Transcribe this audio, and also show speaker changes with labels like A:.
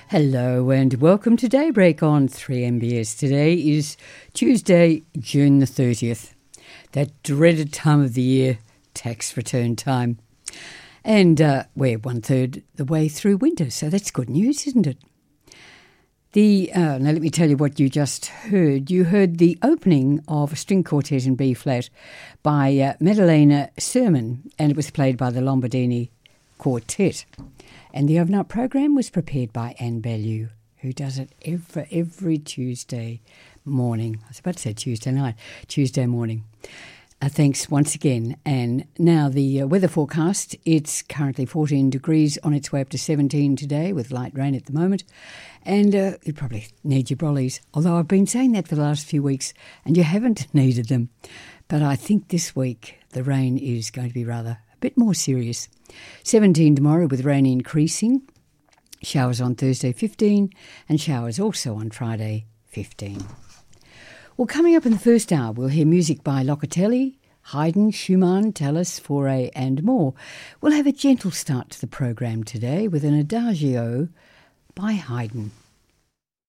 A: Hello and welcome to Daybreak on 3MBS. Today is Tuesday, June the 30th. That dreaded time of the year, tax return time. And we're 1/3 the way through winter, so that's good news, isn't it? Now let me tell you what you just heard. You heard the opening of a string quartet in B-flat by Maddalena Sermon, and it was played by the Lombardini Quartet. And the Open Up program was prepared by Anne Bellew, who does it every Tuesday morning. I was about to say Tuesday night, Tuesday morning. Thanks once again. And now the weather forecast, it's currently 14 degrees, on its way up to 17 today with light rain at the moment. And you probably need your brollies, although I've been saying that for the last few weeks and you haven't needed them. But I think this week the rain is going to be rather a bit more serious. 17 tomorrow with rain increasing. Showers on Thursday 15 and showers also on Friday 15. Well, coming up in the first hour, we'll hear music by Locatelli, Haydn, Schumann, Tallis, Fauré and more. We'll have a gentle start to the program today with an Adagio by Haydn.